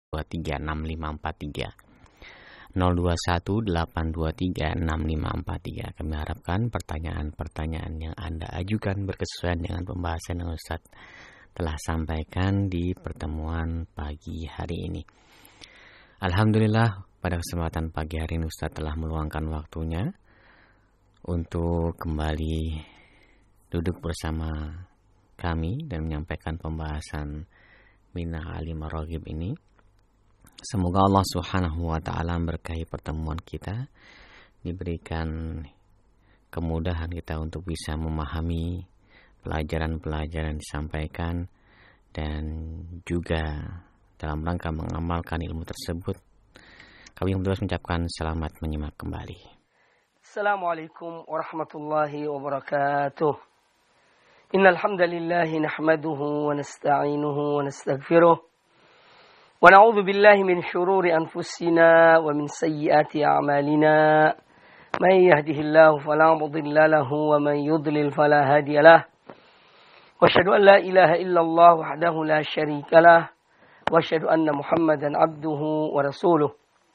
021-823-6543. Kami harapkan pertanyaan-pertanyaan yang Anda ajukan berkesesuaian dengan pembahasan yang Ustaz telah sampaikan di pertemuan pagi hari ini. Alhamdulillah, pada kesempatan pagi hari ini Ustaz telah meluangkan waktunya untuk kembali duduk bersama kami dan menyampaikan pembahasan Minah Alim Ar-Raghib ini. Semoga Allah Subhanahu wa Ta'ala memberkahi pertemuan kita, diberikan kemudahan kita untuk bisa memahami pelajaran-pelajaran disampaikan dan juga dalam rangka mengamalkan ilmu tersebut. Kami terus mengucapkan selamat menyimak kembali. Assalamualaikum warahmatullahi wabarakatuh. Innal hamdalillah nahmaduhu wa nasta'inuhu wa nastaghfiruh. Wa na'udzu billahi min shururi anfusina wa min sayyiati a'malina. May yahdihillahu fala mudilla lahu wa man yudlil fala hadiyalah. Wa asyhadu an la ilaha illallah wahdahu la syarika lah wa asyhadu anna Muhammadan 'abduhu wa rasuluh.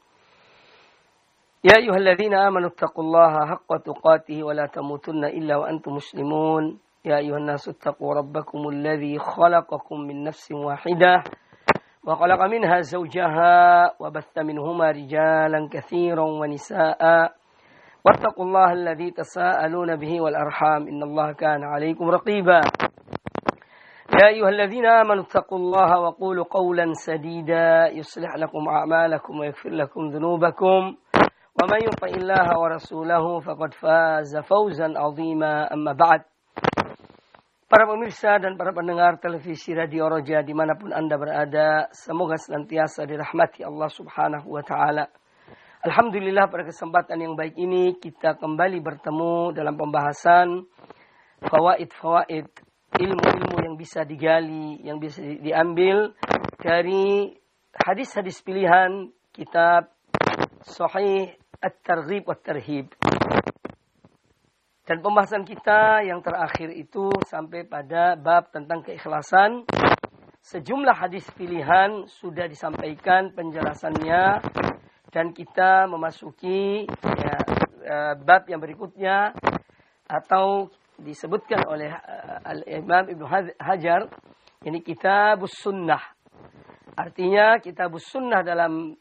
Ya ayyuhalladzina amanu taqullaha haqqa tuqatih wa la tamutunna illa wa antum muslimun. Ya ayyuhan nasu taqu rabbakumul ladzi khalaqakum min nafsin wahidah wa khalaqa minha zawjaha wa batha minhuma rijalan katsiran wa nisaa'a wattaqullaha alladzi tasaaluna bihi wal arham innallaha kana 'alaykum raqiba. Ya ayyuhalladzina amanu taqullaha wa qulu qawlan sadida yuslih lakum a'malakum wa yaghfir lakum dhunubakum wa man yuti'illaha wa rasulahu faqad faza fawzan 'azima. Amma ba'd. Para pemirsa dan para pendengar televisi Radio Roja dimanapun Anda berada, semoga senantiasa dirahmati Allah Subhanahu wa Ta'ala. Alhamdulillah, pada kesempatan yang baik ini kita kembali bertemu dalam pembahasan fawaid ilmu-ilmu yang bisa digali, yang bisa diambil dari hadis-hadis pilihan kitab Sahih At-Targhib wa Tarhib. Dan pembahasan kita yang terakhir itu sampai pada bab tentang keikhlasan. Sejumlah hadis pilihan sudah disampaikan penjelasannya dan kita memasuki bab yang berikutnya atau disebutkan oleh Al-Imam Ibnu Hajar, ini Kitabus Sunnah. Artinya Kitabus Sunnah dalam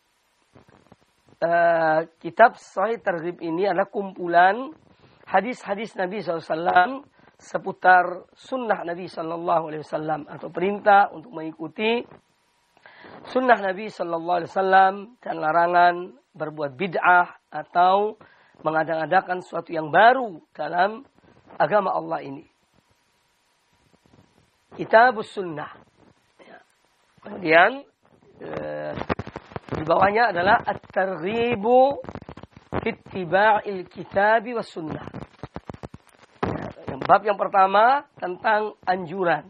kitab Sahih Targhib ini adalah kumpulan hadis-hadis Nabi SAW seputar sunnah Nabi SAW atau perintah untuk mengikuti sunnah Nabi SAW dan larangan berbuat bid'ah atau mengadakan sesuatu yang baru dalam agama Allah ini. Kitabus Sunnah. Kemudian di bawahnya adalah At-Targhibu Ittiba'il Kitabi was Sunnah. Bab yang pertama tentang anjuran,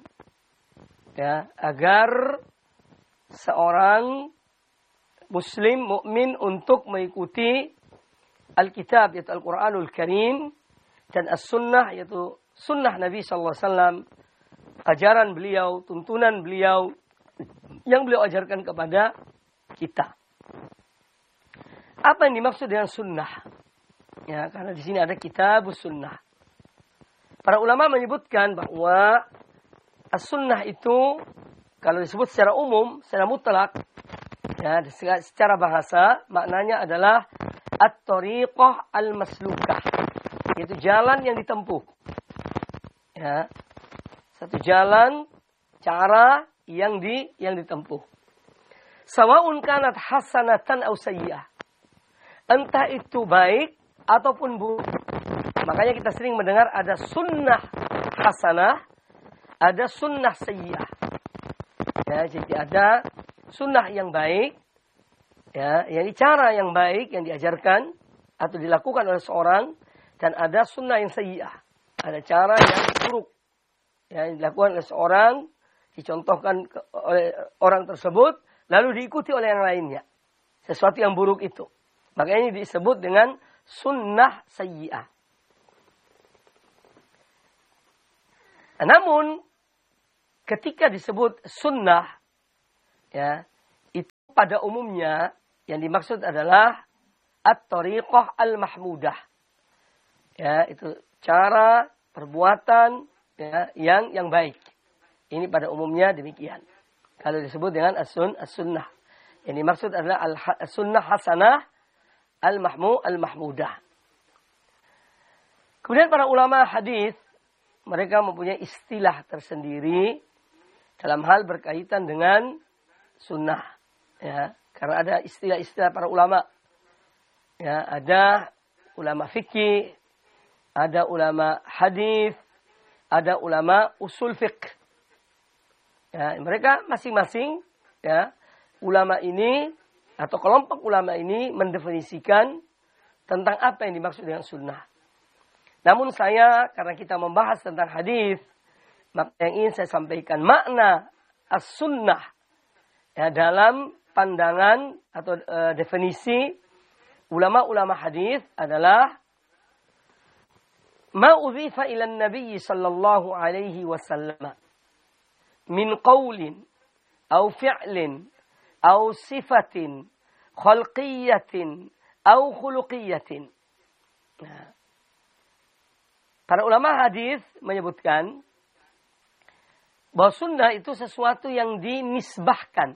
agar seorang muslim mukmin untuk mengikuti Alkitab yaitu Al-Quranul Karim dan As-Sunnah yaitu Sunnah Nabi Sallallahu Alaihi Wasallam, ajaran beliau, tuntunan beliau yang beliau ajarkan kepada kita. Apa yang dimaksud dengan sunnah? Ya, karena di sini ada Kitabus Sunnah. Para ulama menyebutkan bahwa as-sunnah itu kalau disebut secara umum, secara mutlak, ya, secara bahasa maknanya adalah at-tariqah al-maslukah, yaitu jalan yang ditempuh. Ya, satu jalan, cara yang ditempuh. Sawa'un kanat hasanatan aw sayyi'ah. Entah itu baik ataupun buruk. Makanya kita sering mendengar ada sunnah hasanah, ada sunnah sayyi'ah. Ya, jadi ada sunnah yang baik, ya, yang cara yang baik yang diajarkan atau dilakukan oleh seorang, dan ada sunnah yang sayyi'ah. Ada cara yang buruk, ya, yang dilakukan oleh seorang, dicontohkan oleh orang tersebut, lalu diikuti oleh yang lainnya. Sesuatu yang buruk itu. Makanya ini disebut dengan sunnah sayyi'ah. Namun ketika disebut sunnah, ya, pada umumnya yang dimaksud adalah at-tariqah al-mahmudah. Ya, itu cara perbuatan ya, yang baik. Ini pada umumnya demikian. Kalau disebut dengan as-sunnah. Yang dimaksud adalah as-sunnah hasanah al-mahmudah. Kemudian para ulama hadis mereka mempunyai istilah tersendiri dalam hal berkaitan dengan sunnah. Ya, karena ada istilah-istilah para ulama. Ya, ada ulama fikih, ada ulama hadis, ada ulama usul fiqh. Ya, mereka masing-masing ya, ulama ini atau kelompok ulama ini mendefinisikan tentang apa yang dimaksud dengan sunnah. Namun saya, karena kita membahas tentang hadis, maka yang ingin saya sampaikan makna as-sunnah ya, dalam pandangan atau definisi ulama-ulama hadis adalah ma udhifa ila an-nabiy sallallahu alaihi wasallam min qawlin aw fi'lin aw sifatin khalqiyatin aw khuluqiyatin. Nah, para ulama hadis menyebutkan bahwa sunnah itu sesuatu yang dinisbahkan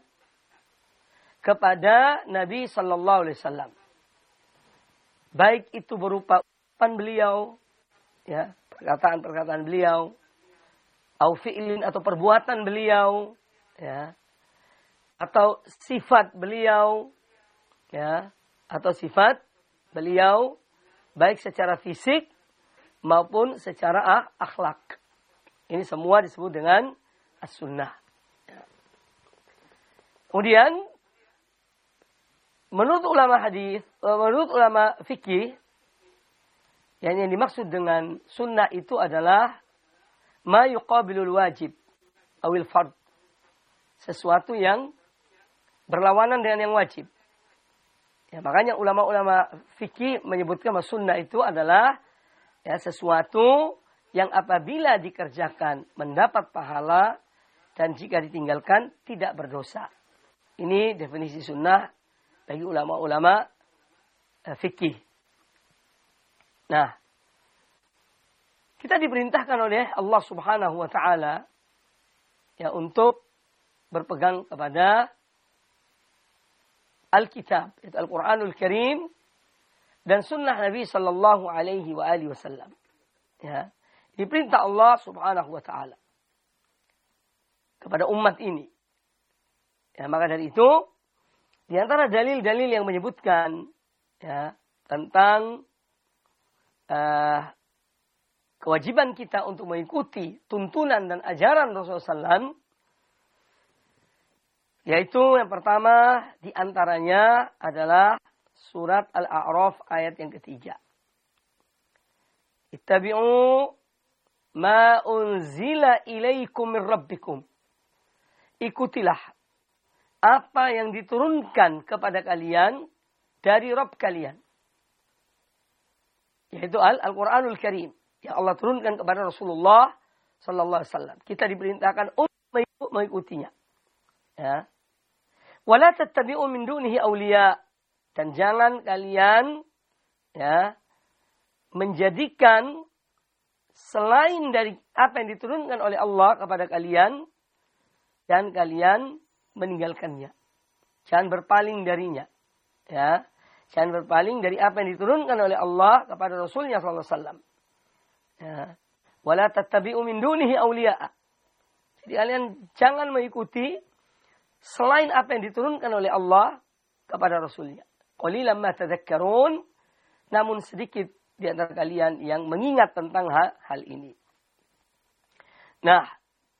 kepada Nabi Sallallahu Alaihi Wasallam. Baik itu berupa ucapan beliau, ya, perkataan-perkataan beliau, au fi'lin atau perbuatan beliau, ya, atau sifat beliau, ya, atau sifat beliau, baik secara fisik maupun secara akhlak. Ini semua disebut dengan as-sunnah. Kemudian menurut ulama hadis, menurut ulama fikih, yang dimaksud dengan sunnah itu adalah ma yuqabilul wajib awil fard. Sesuatu yang berlawanan dengan yang wajib. Ya, makanya ulama-ulama fikih menyebutkan bahwa sunnah itu adalah ya, sesuatu yang apabila dikerjakan mendapat pahala dan jika ditinggalkan tidak berdosa. Ini definisi sunnah bagi ulama-ulama fikih. Nah, kita diperintahkan oleh Allah Subhanahu wa taala ya untuk berpegang kepada Alkitab, itu Al-Quranul Karim dan sunnah Nabi sallallahu alaihi wa alihi wasallam. Ya, diperintah Allah Subhanahu wa taala kepada umat ini. Ya, maka dari itu di antara dalil-dalil yang menyebutkan ya, tentang kewajiban kita untuk mengikuti tuntunan dan ajaran Rasulullah SAW, yaitu yang pertama di antaranya adalah surat Al-A'raf ayat yang ketiga. Ittabi'u ma unzila ilaikum min rabbikum. Ikutilah apa yang diturunkan kepada kalian dari Rabb kalian. Yaitu Al-Quranul Karim. Yang Allah turunkan kepada Rasulullah sallallahu alaihi wasallam. Kita diperintahkan untuk mengikutinya. Ya. Wala tattabi'u min dunihi awliya. Dan jangan kalian ya menjadikan selain dari apa yang diturunkan oleh Allah kepada kalian dan kalian meninggalkannya. Jangan berpaling darinya. Ya. Jangan berpaling dari apa yang diturunkan oleh Allah kepada Rasulnya sallallahu alaihi wasallam. Ya. Wala tattabi'u min dunihi awliya. Jadi kalian jangan mengikuti selain apa yang diturunkan oleh Allah kepada Rasulnya. Qalilan ma tadhakkarun. Namun sedikit di antara kalian yang mengingat tentang hal ini. Nah,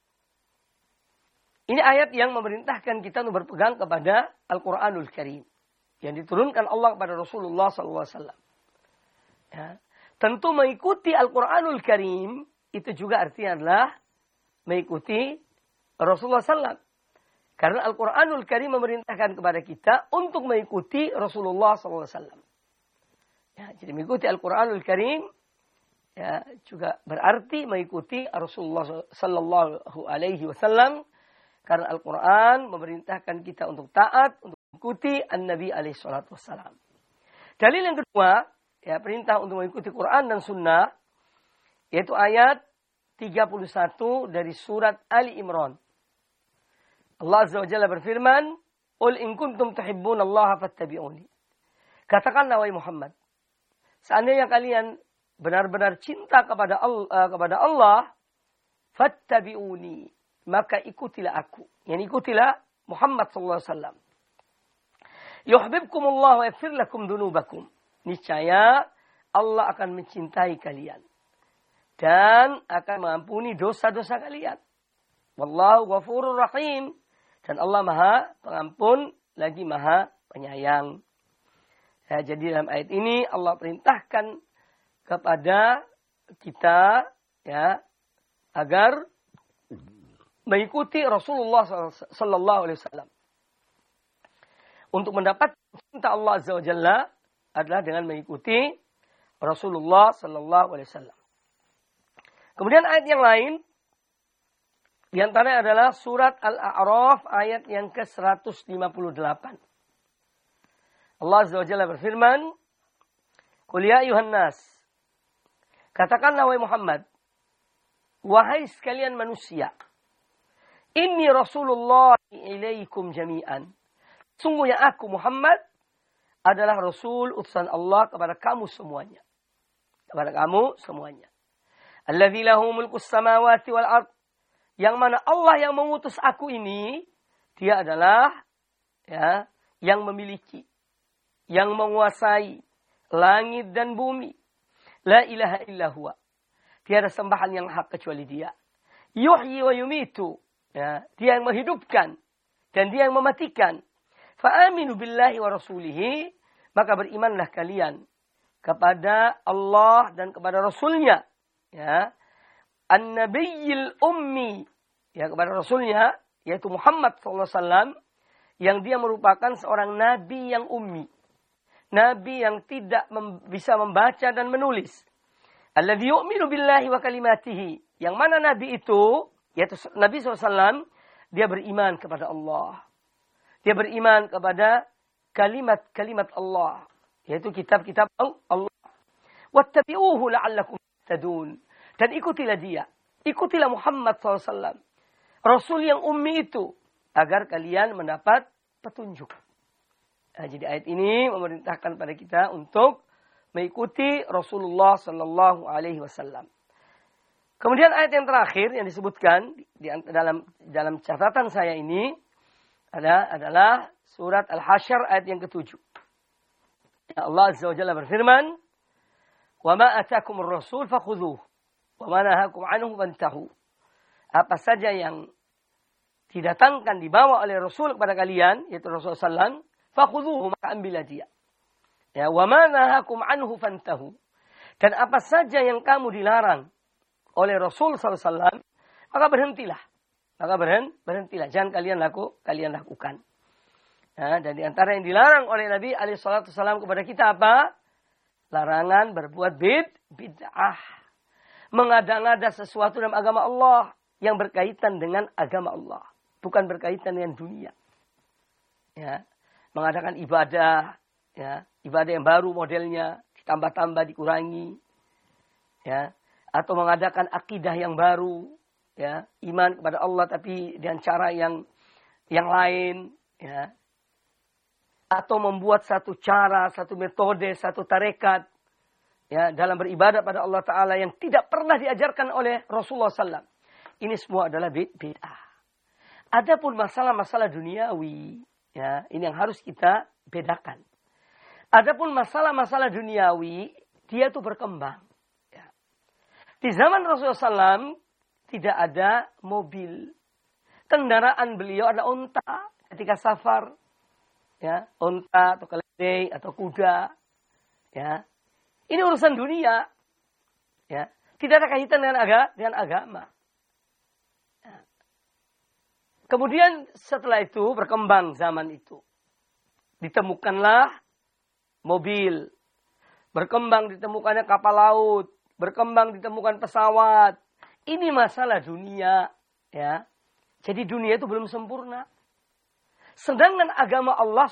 ini ayat yang memerintahkan kita untuk berpegang kepada Al-Quranul Karim. Yang diturunkan Allah kepada Rasulullah SAW. Ya. Tentu mengikuti Al-Quranul Karim, itu juga artinya adalah mengikuti Rasulullah SAW. Karena Al-Quranul Karim memerintahkan kepada kita untuk mengikuti Rasulullah SAW. Ya, jadi mengikuti Al-Quranul Karim ya, juga berarti mengikuti Rasulullah Sallallahu Alaihi Wasallam. Karena Al-Quran memerintahkan kita untuk taat, untuk ikuti An-Nabi alaihi salatu wassalam. Dalil yang kedua, ya, perintah untuk mengikuti Quran dan Sunnah, yaitu ayat 31 dari surat Ali Imran. Allah Azza wa Jalla berfirman, "Qul in kuntum tuhibbunallaha fattabi'uni." Katakanlah wahai Muhammad, seandainya kalian benar-benar cinta kepada Allah, fattabi'uni, maka ikutilah aku. Yani ikutilah Muhammad sallallahu alaihi wasallam. Yuhibbukumullah wa yaghfir lakum dzunubakum. Niscaya Allah akan mencintai kalian dan akan mengampuni dosa-dosa kalian. Wallahu ghafurur rahim. Dan Allah Maha Pengampun lagi Maha Penyayang. Ya, jadi dalam ayat ini Allah perintahkan kepada kita, ya, agar mengikuti Rasulullah sallallahu alaihi wasallam. Untuk mendapat cinta Allah Azza wa Jalla adalah dengan mengikuti Rasulullah sallallahu alaihi wasallam. Kemudian ayat yang lain di antaranya adalah surat Al-A'raf ayat yang ke-158. Allah Azza wa Jalla berfirman, "Qul ya ayuhan nas." Katakanlah wahai Muhammad, wahai sekalian manusia, inni Rasulullah ilaikum jami'an. Sungguhnya aku Muhammad adalah Rasul utusan Allah kepada kamu semuanya. Kepada kamu semuanya. Alladzi lahu mulkus samawati wal ard. Yang mana Allah yang mengutus aku ini, dia adalah, ya, yang memiliki, yang menguasai langit dan bumi. La ilaha illa huwa. Tiada sembahan yang hak kecuali dia. Yuhyi wa yumitu. Ya, dia yang menghidupkan dan dia yang mematikan. Fa'aminu billahi wa rasulihi, maka berimanlah kalian kepada Allah dan kepada Rasulnya. Ya. An-Nabiyil Ummi, ya, kepada Rasulnya, yaitu Muhammad SAW, yang dia merupakan seorang Nabi yang ummi. Nabi yang tidak bisa membaca dan menulis. Alladzi yu'minu billahi wa kalimatihi. Yang mana Nabi itu, yaitu Nabi SAW, dia beriman kepada Allah. Dia beriman kepada kalimat-kalimat Allah, yaitu kitab-kitab Allah. Wattabi'uhu la'allakum tahtadun. Dan ikutilah dia. Ikutilah Muhammad SAW. Rasul yang ummi itu. Agar kalian mendapat petunjuk. Nah, jadi ayat ini memerintahkan pada kita untuk mengikuti Rasulullah Sallallahu Alaihi Wasallam. Kemudian ayat yang terakhir yang disebutkan dalam catatan saya ini adalah surat Al-Hasyr ayat yang ke-7. Allah Azza wa Jalla berfirman, "Wa ma atakumur rasul fakhudhuhu. Wa nahakum anhu fantahu." Apa saja yang didatangkan, dibawa oleh Rasul kepada kalian, yaitu Rasulullah SAW, fakhudhuhu, maka ambillah dia. Ya, wa ma nahakum anhu fantahu. Dan apa saja yang kamu dilarang oleh Rasul SAW, maka berhentilah. Maka berhentilah. Jangan kalian lakukan. Ya, dan di antara yang dilarang oleh Nabi SAW kepada kita apa? Larangan berbuat bid'ah. Mengada-ngada sesuatu dalam agama Allah yang berkaitan dengan agama Allah, bukan berkaitan dengan dunia. Ya, mengadakan ibadah, ya, ibadah yang baru modelnya ditambah-tambah, dikurangi, ya, atau mengadakan akidah yang baru, ya, iman kepada Allah tapi dengan cara yang lain, ya, atau membuat satu cara, satu metode, satu tarekat, ya, dalam beribadah pada Allah Ta'ala yang tidak pernah diajarkan oleh Rasulullah SAW. Ini semua adalah bid'ah. Adapun masalah-masalah duniawi, ya, ini yang harus kita bedakan. Adapun masalah-masalah duniawi, dia itu berkembang. Ya. Di zaman Rasulullah SAW tidak ada mobil. Kendaraan beliau ada unta ketika safar, ya, unta atau keledai atau kuda, ya. Ini urusan dunia, ya, tidak ada kaitan dengan agama. Ya. Kemudian setelah itu berkembang zaman itu, ditemukanlah mobil, berkembang ditemukannya kapal laut, berkembang ditemukan pesawat. Ini masalah dunia, ya. Jadi dunia itu belum sempurna. Sedangkan agama Allah